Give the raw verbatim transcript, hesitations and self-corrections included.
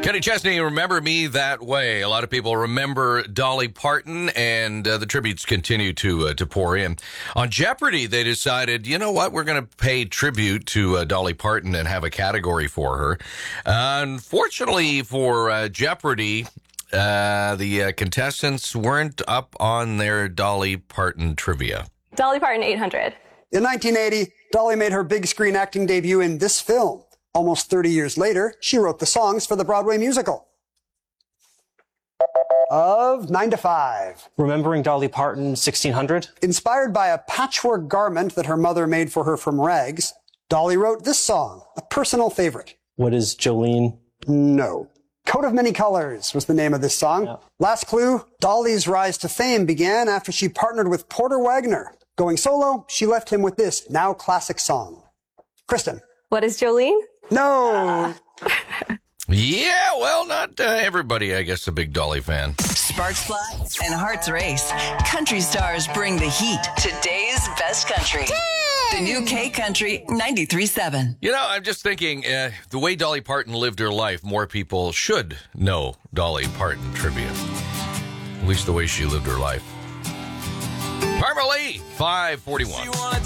Kenny Chesney, Remember Me That Way. A lot of people remember Dolly Parton, and uh, the tributes continue to uh, to pour in. On Jeopardy, they decided, you know what, we're going to pay tribute to uh, Dolly Parton and have a category for her. Uh, unfortunately for uh, Jeopardy, uh, the uh, contestants weren't up on their Dolly Parton trivia. Dolly Parton eight hundred. In nineteen eighty, Dolly made her big screen acting debut in this film. Almost thirty years later, she wrote the songs for the Broadway musical of Nine to Five. Remembering Dolly Parton, sixteen hundred. Inspired by a patchwork garment that her mother made for her from rags, Dolly wrote this song, a personal favorite. What is Jolene? No. Coat of Many Colors was the name of this song. Yeah. Last clue, Dolly's rise to fame began after she partnered with Porter Wagner. Going solo, she left him with this now classic song. Kristen. What is Jolene? No. Yeah, well, not uh, everybody, I guess, a big Dolly fan. Sparks fly and hearts race. Country stars bring the heat. Today's best country. The new K Country ninety-three point seven. You know, I'm just thinking, uh, the way Dolly Parton lived her life, more people should know Dolly Parton trivia. At least the way she lived her life. Parmalee, five forty-one.